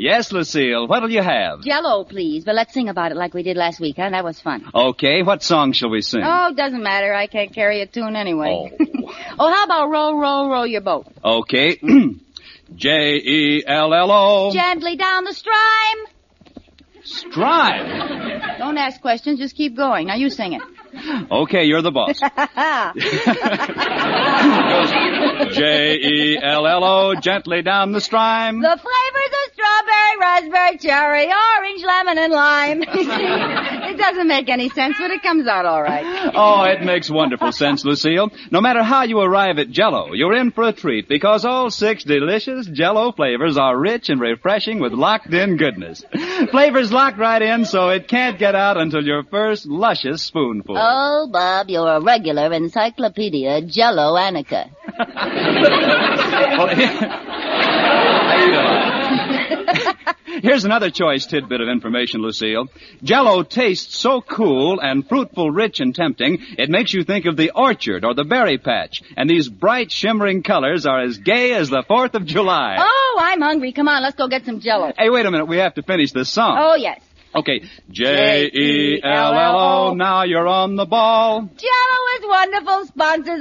Yes, Lucille. What'll you have? Jell-O, please. But let's sing about it like we did last week, huh? That was fun. Okay, what song shall we sing? Oh, doesn't matter. I can't carry a tune anyway. Oh. Oh, how about row, row, row your boat? Okay. J-E-L-L-O. Gently down the strime. Strime. Don't ask questions. Just keep going. Now you sing it. Okay, you're the boss. J-E-L-L-O, gently down the strime. The flavors of strawberry, raspberry, cherry, orange, lemon, and lime. It doesn't make any sense, but it comes out all right. Oh, it makes wonderful sense, Lucille. No matter how you arrive at Jell-O, you're in for a treat because all 6 delicious Jell-O flavors are rich and refreshing with locked-in goodness. Flavors locked right in so it can't get out until your first luscious spoonful. Oh, Bob, you're a regular encyclopedia Jell-O-anica. Here's another choice tidbit of information, Lucille. Jell-O tastes so cool and fruitful, rich and tempting, it makes you think of the orchard or the berry patch. And these bright, shimmering colors are as gay as the 4th of July. Oh, I'm hungry. Come on, let's go get some Jell-O. Hey, wait a minute. We have to finish this song. Oh, yes. Okay. J-E-L-L-O, now you're on the ball. Jell-O is wonderful, sponsors